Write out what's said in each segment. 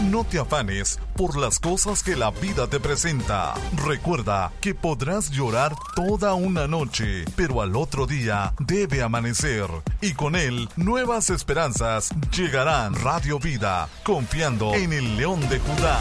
No te afanes por las cosas que la vida te presenta. Recuerda que podrás llorar toda una noche, pero al otro día debe amanecer. Y con él, nuevas esperanzas llegarán. Radio Vida, confiando en el León de Judá.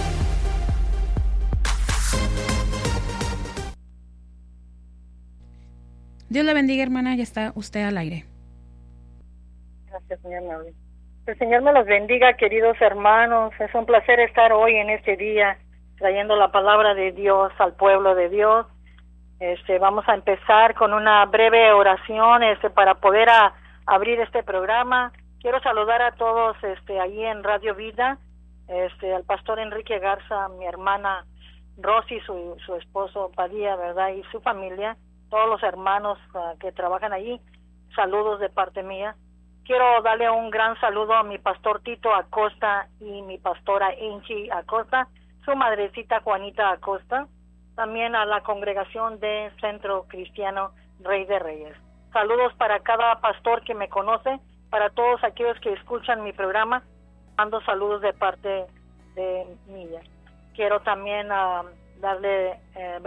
Dios la bendiga, hermana, ya está usted al aire. Gracias, señor Mauri. El Señor me los bendiga, queridos hermanos. Es un placer estar hoy en este día trayendo la palabra de Dios al pueblo de Dios. Vamos a empezar con una breve oración para poder abrir este programa. Quiero saludar a todos allí en Radio Vida, al pastor Enrique Garza, mi hermana Rosy, su esposo Padilla, ¿verdad? Y su familia, todos los hermanos que trabajan allí. Saludos de parte mía. Quiero darle un gran saludo a mi pastor Tito Acosta y mi pastora Enchi Acosta, su madrecita Juanita Acosta, también a la congregación de Centro Cristiano Rey de Reyes. Saludos para cada pastor que me conoce, para todos aquellos que escuchan mi programa, mando saludos de parte de mía. Quiero también darle,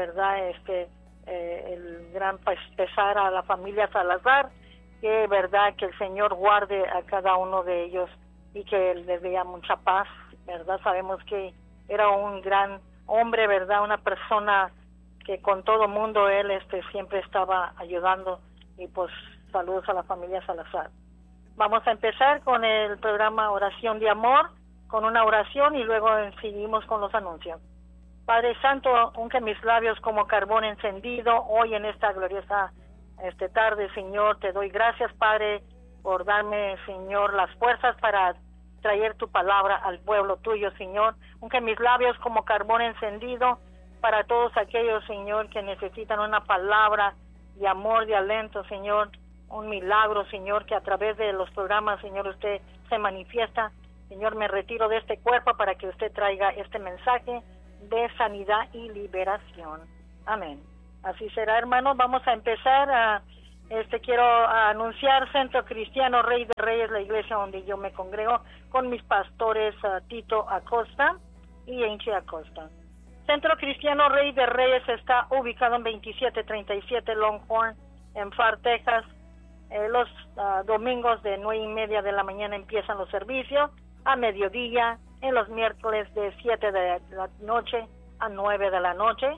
el gran pesar a la familia Salazar, que verdad que el Señor guarde a cada uno de ellos y que les dé mucha paz, verdad. Sabemos que era un gran hombre, verdad, una persona que con todo mundo él siempre estaba ayudando, y pues saludos a la familia Salazar. Vamos a empezar con el programa Oración de Amor, con una oración, y luego seguimos con los anuncios. Padre Santo, unge mis labios como carbón encendido hoy en esta gloriosa tarde, Señor. Te doy gracias, Padre, por darme, Señor, las fuerzas para traer tu palabra al pueblo tuyo, Señor. Unge mis labios como carbón encendido para todos aquellos, Señor, que necesitan una palabra de amor, de aliento, Señor. Un milagro, Señor, que a través de los programas, Señor, usted se manifiesta. Señor, me retiro de este cuerpo para que usted traiga este mensaje de sanidad y liberación. Amén. Así será, hermanos. Vamos a empezar. Quiero anunciar Centro Cristiano Rey de Reyes, la iglesia donde yo me congrego, con mis pastores Tito Acosta y Enchi Acosta. Centro Cristiano Rey de Reyes está ubicado en 2737 Longhorn, en Far, Texas. Los domingos de 9:30 de la mañana empiezan los servicios, a mediodía, en los miércoles de 7 de la noche a 9 de la noche.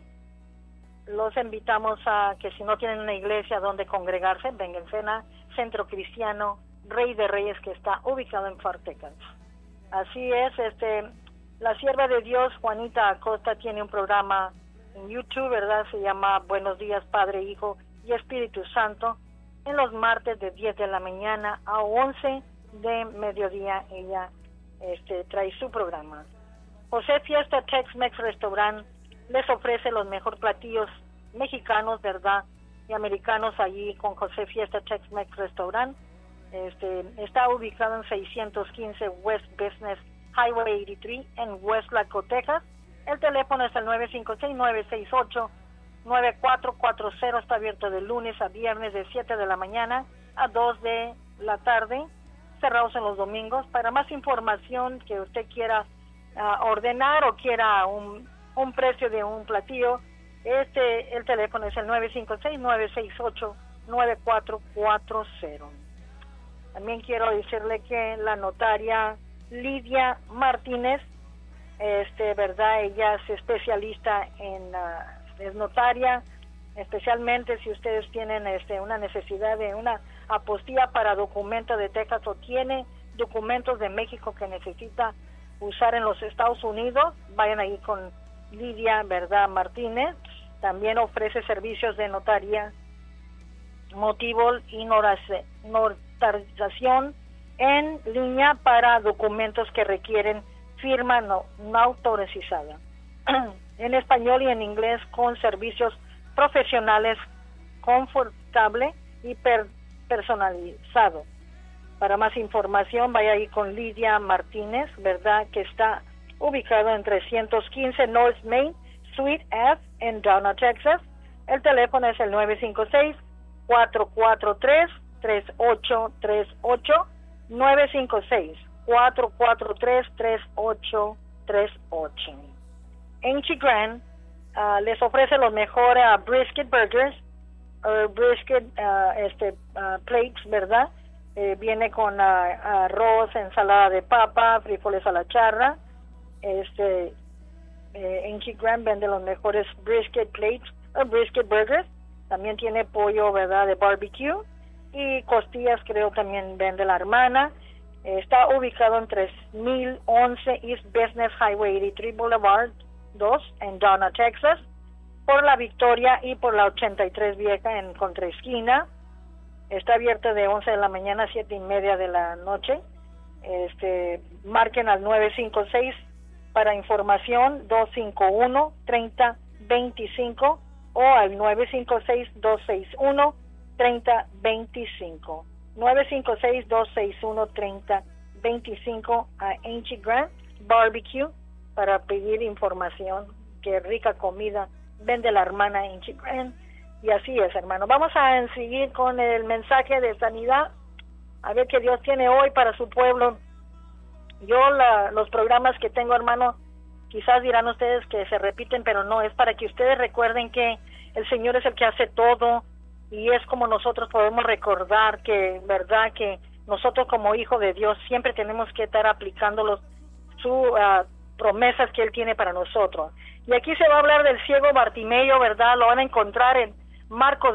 Los invitamos a que si no tienen una iglesia donde congregarse, vengan a Centro Cristiano Rey de Reyes, que está ubicado en Far, Texas. Así es, la sierva de Dios, Juanita Acosta, tiene un programa en YouTube, ¿verdad? Se llama Buenos Días, Padre, Hijo y Espíritu Santo. En los martes de 10 de la mañana a 11 de mediodía, ella trae su programa. José Fiesta Tex-Mex Restaurant les ofrece los mejores platillos mexicanos, ¿verdad?, y americanos allí con José Fiesta Tex-Mex Restaurant. Está ubicado en 615 West Business Highway 83 en West Laco, Texas. El teléfono es el 956-968-9440. Está abierto de lunes a viernes de 7 de la mañana a 2 de la tarde, cerrados en los domingos. Para más información que usted quiera ordenar o quiera un precio de un platillo, el teléfono es el 956-968-9440. También quiero decirle que la notaria Lidia Martínez, verdad, ella es especialista es notaria, especialmente si ustedes tienen una necesidad de una apostilla para documento de Texas o tiene documentos de México que necesita usar en los Estados Unidos, vayan ahí con Lidia, ¿verdad?, Martínez. También ofrece servicios de notaría, motivo y notarización en línea para documentos que requieren firma no autorizada, en español y en inglés, con servicios profesionales, confortable y personalizado. Para más información, vaya ahí con Lidia Martínez, ¿verdad?, que está ubicado en 315 North Main Suite F en Downa, Texas. El teléfono es el 956-443-3838, 443-3838. Anchy Grand les ofrece los mejores brisket burgers, brisket plates, ¿verdad? Viene con arroz, ensalada de papa, frijoles a la charra. Anchy Grand vende los mejores brisket plates, brisket burgers. También tiene pollo, ¿verdad?, de barbecue. Y costillas, creo, también vende la hermana. Está ubicado en 3011 East Business Highway 83 Boulevard 2 en Donna, Texas, por la Victoria y por la 83 Vieja en contraesquina. Está abierto de 11 de la mañana a 7:30 de la noche. Marquen al 956 para información, 251-3025 o al 956-261-3025. 956-261-3025 a Anchy Grand Barbecue para pedir información. Qué rica comida vende la hermana Anchy Grand. Y así es, hermano. Vamos a seguir con el mensaje de sanidad, a ver qué Dios tiene hoy para su pueblo. Yo los programas que tengo, hermano, quizás dirán ustedes que se repiten, pero no, es para que ustedes recuerden que el Señor es el que hace todo, y es como nosotros podemos recordar que, verdad, que nosotros como hijos de Dios siempre tenemos que estar aplicando sus promesas que Él tiene para nosotros. Y aquí se va a hablar del ciego Bartimeo, ¿verdad? Lo van a encontrar en Marcos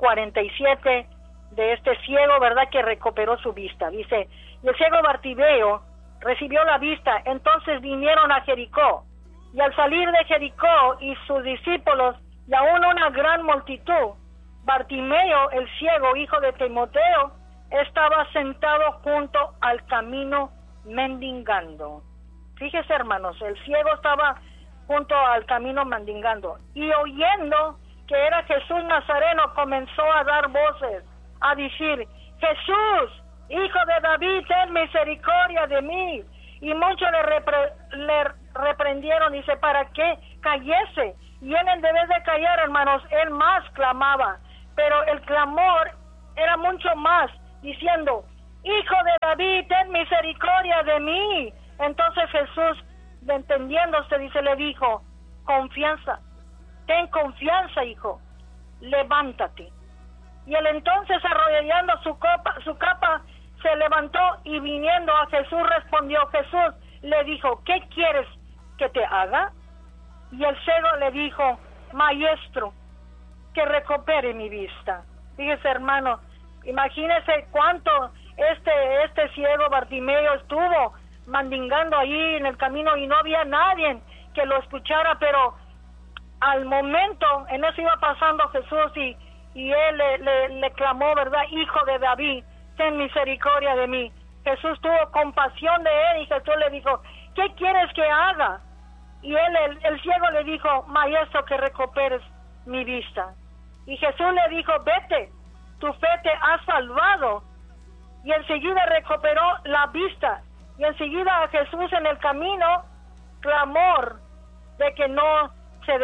10:47, de este ciego, ¿verdad?, que recuperó su vista. Dice, y el ciego Bartimeo recibió la vista, entonces vinieron a Jericó, y al salir de Jericó y sus discípulos y aún una gran multitud, Bartimeo, el ciego, hijo de Timoteo, estaba sentado junto al camino mendigando. Fíjese, hermanos, el ciego estaba junto al camino mendigando, y oyendo que era Jesús Nazareno, comenzó a dar voces, a decir, Jesús, hijo de David, ten misericordia de mí. Y muchos le reprendieron, dice, para que callese. Y él, en vez de callar, hermanos, él más clamaba. Pero el clamor era mucho más, diciendo, Hijo de David, ten misericordia de mí. Entonces Jesús, entendiéndose, dice, le dijo, confianza, ten confianza, hijo, levántate. Y él entonces, arrodillando su capa, se levantó y viniendo a Jesús respondió. Jesús le dijo, ¿qué quieres que te haga? Y el ciego le dijo, Maestro, que recupere mi vista. Fíjese, hermano, imagínese cuánto este ciego Bartimeo estuvo mendigando ahí en el camino y no había nadie que lo escuchara, pero al momento en eso iba pasando Jesús y él le clamó, ¿verdad? Hijo de David, ten misericordia de mí. Jesús tuvo compasión de él y Jesús le dijo, ¿qué quieres que haga? Y él, el ciego, le dijo, Maestro, que recuperes mi vista. Y Jesús le dijo, vete, tu fe te ha salvado. Y enseguida recuperó la vista. Y enseguida Jesús en el camino, clamor de que no se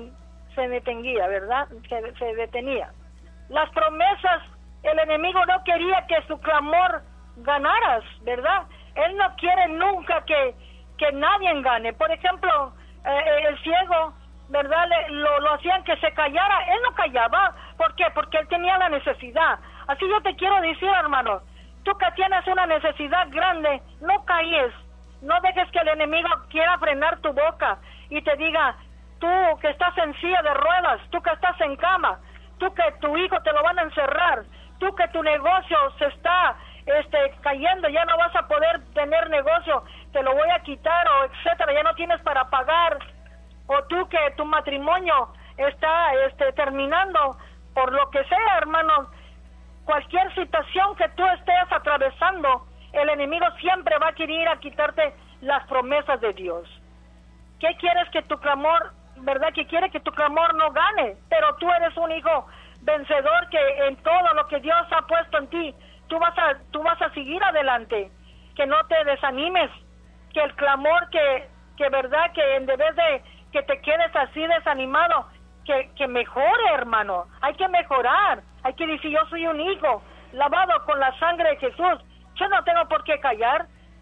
detenía, ¿verdad? Se detenía. Las promesas, el enemigo no quería que su clamor ganaras, ¿verdad? Él no quiere nunca que nadie gane. Por ejemplo, el ciego, ¿verdad? Lo hacían que se callara. Él no callaba. ¿Por qué? Porque él tenía la necesidad. Así yo te quiero decir, hermano, tú que tienes una necesidad grande, no calles. No dejes que el enemigo quiera frenar tu boca y te diga, tú que estás en silla de ruedas, tú que estás en cama, tú que tu hijo te lo van a encerrar, tú que tu negocio se está cayendo, ya no vas a poder tener negocio, te lo voy a quitar, o etcétera, ya no tienes para pagar, o tú que tu matrimonio está terminando, por lo que sea, hermano, cualquier situación que tú estés atravesando, el enemigo siempre va a querer a quitarte las promesas de Dios. ¿Qué quieres que tu clamor, verdad? Que quiere que tu clamor no gane, pero tú eres un hijo vencedor, que en todo lo que Dios ha puesto en ti, tú vas a seguir adelante, que no te desanimes, que el clamor que verdad, que en vez de que te quedes así desanimado, que mejore, hermano. Hay que mejorar, hay que decir, yo soy un hijo lavado con la sangre de Jesús, yo no tengo por qué callar,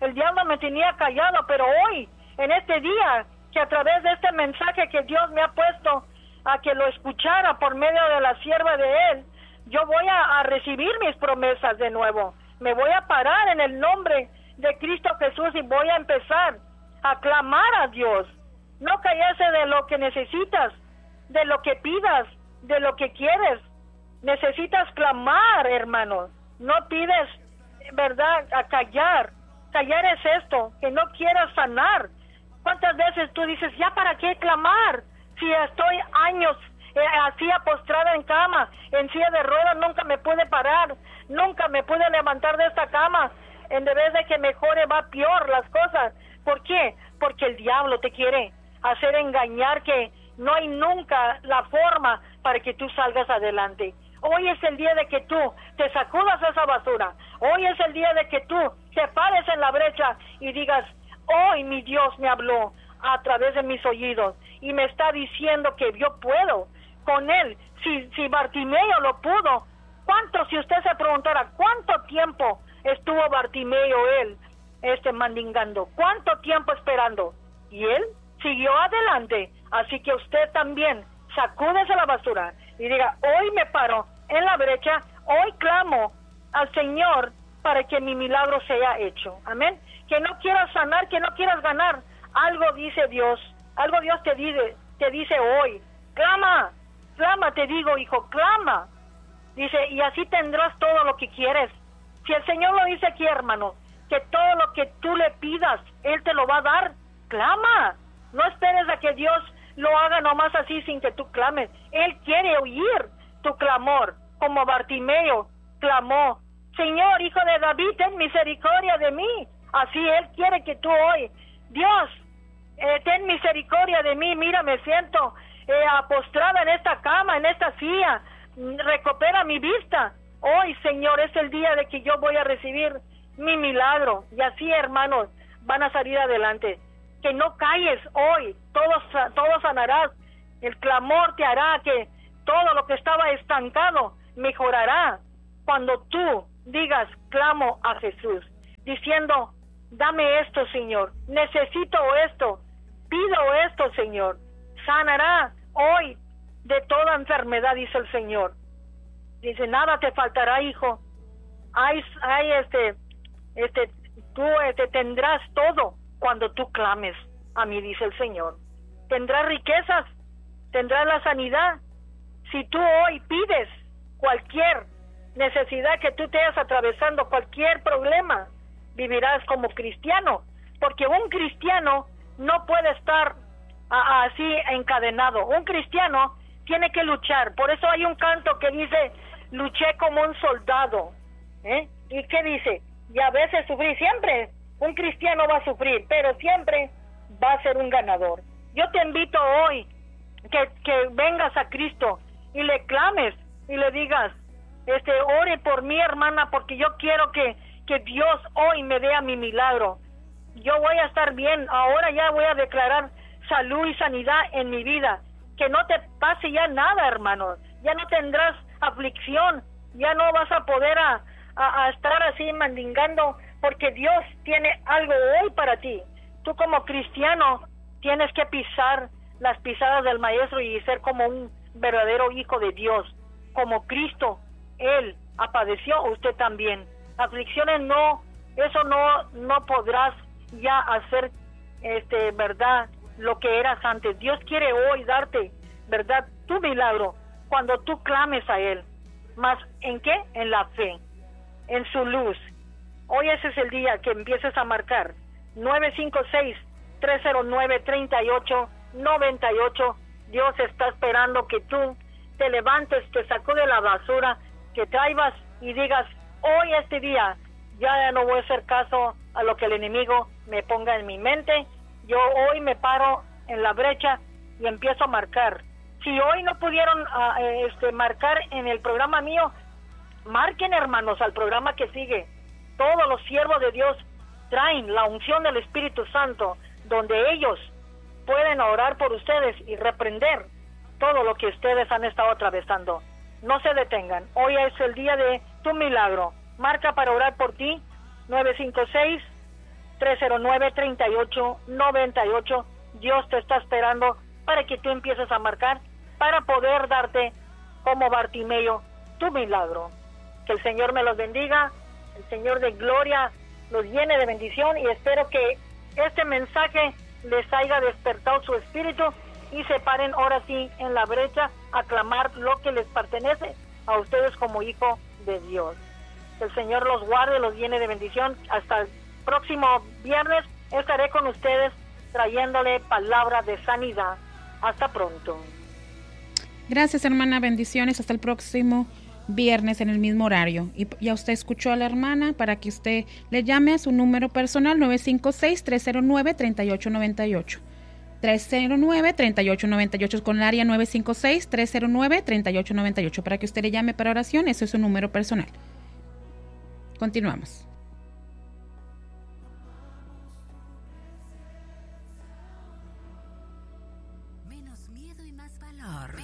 El diablo me tenía callado, pero hoy, en este día, que a través de este mensaje que Dios me ha puesto a que lo escuchara por medio de la sierva de Él, yo voy a recibir mis promesas de nuevo. Me voy a parar en el nombre de Cristo Jesús y voy a empezar a clamar a Dios. No callarse de lo que necesitas, de lo que pidas, de lo que quieres. Necesitas clamar, hermano. No pides, ¿verdad?, a callar. Callar es esto, que no quieras sanar. ¿Cuántas veces tú dices, ya para qué clamar? Si estoy años así postrada en cama, en silla de ruedas, nunca me pude parar, nunca me pude levantar de esta cama. En vez de que mejore, va peor las cosas. ¿Por qué? Porque el diablo te quiere hacer engañar que no hay nunca la forma para que tú salgas adelante. Hoy es el día de que tú te sacudas esa basura. Hoy es el día de que tú te pares en la brecha y digas, hoy mi Dios me habló a través de mis oídos y me está diciendo que yo puedo con él. Si Bartimeo lo pudo, ¿cuánto, si usted se preguntara, cuánto tiempo estuvo Bartimeo él mandingando? ¿Cuánto tiempo esperando? Y él siguió adelante. Así que usted también sacúdese la basura y diga, hoy me paro en la brecha, hoy clamo al Señor para que mi milagro sea hecho. Amén. Que no quieras sanar, que no quieras ganar, algo dice Dios, algo Dios te dice hoy. Clama, te digo, hijo, clama. Dice, y así tendrás todo lo que quieres. Si el Señor lo dice aquí, hermano, que todo lo que tú le pidas, Él te lo va a dar. Clama. No esperes a que Dios lo haga nomás así sin que tú clames. Él quiere oír tu clamor, como Bartimeo clamó, Señor, hijo de David, ten misericordia de mí. Así Él quiere que tú hoy, Dios, ten misericordia de mí. Mira, me siento postrada en esta cama, en esta silla, recupera mi vista. Hoy, Señor, es el día de que yo voy a recibir mi milagro. Y así, hermanos, van a salir adelante. Que no calles hoy, todo sanarás. El clamor te hará que todo lo que estaba estancado mejorará cuando tú digas, clamo a Jesús, diciendo, dame esto, Señor, necesito esto, pido esto, Señor. Sanará hoy de toda enfermedad, dice el Señor. Dice, nada te faltará, hijo. Tú tendrás todo cuando tú clames a mí, dice el Señor. Tendrás riquezas, tendrás la sanidad. Si tú hoy pides cualquier necesidad que tú estés atravesando, cualquier problema, vivirás como cristiano, porque un cristiano no puede estar así encadenado. Un cristiano tiene que luchar. Por eso hay un canto que dice, luché como un soldado. ¿Y qué dice? Y a veces sufrí. Siempre un cristiano va a sufrir, pero siempre va a ser un ganador. Yo te invito hoy que vengas a Cristo y le clames y le digas, ore por mí, hermana, porque yo quiero que Dios hoy me dé mi milagro. Yo voy a estar bien. Ahora ya voy a declarar salud y sanidad en mi vida. Que no te pase ya nada, hermano. Ya no tendrás aflicción. Ya no vas a poder a estar así mendigando, porque Dios tiene algo hoy para ti. Tú como cristiano tienes que pisar las pisadas del Maestro y ser como un verdadero hijo de Dios. Como Cristo, Él padeció, usted también. Aflicciones no podrás ya hacer, verdad, lo que eras antes. Dios quiere hoy darte, verdad, tu milagro, cuando tú clames a Él. ¿Más en qué? En la fe, en su luz. Hoy ese es el día que empieces a marcar 956-309-3898. Dios está esperando que tú te levantes, te sacude la basura, que traigas y digas, hoy este día ya no voy a hacer caso a lo que el enemigo me ponga en mi mente. Yo hoy me paro en la brecha y empiezo a marcar. Si hoy no pudieron marcar en el programa mío, marquen, hermanos, al programa que sigue. Todos los siervos de Dios traen la unción del Espíritu Santo, donde ellos pueden orar por ustedes y reprender todo lo que ustedes han estado atravesando. No se detengan. Hoy es el día de tu milagro. Marca para orar por ti, 309-3898. Dios te está esperando para que tú empieces a marcar, para poder darte como Bartimeo tu milagro. Que el Señor me los bendiga, el Señor de gloria los llene de bendición, y espero que este mensaje les haya despertado su espíritu y se paren ahora sí en la brecha a clamar lo que les pertenece a ustedes como hijo de Dios. Que el Señor los guarde, los llene de bendición. Hasta el próximo viernes estaré con ustedes trayéndole palabra de sanidad. Hasta pronto. Gracias, hermana. Bendiciones. Hasta el próximo viernes en el mismo horario. Y ya usted escuchó a la hermana para que usted le llame a su número personal 956-309-3898. 309-3898 con el área 956-309-3898 para que usted le llame para oración. Ese es su número personal. Continuamos.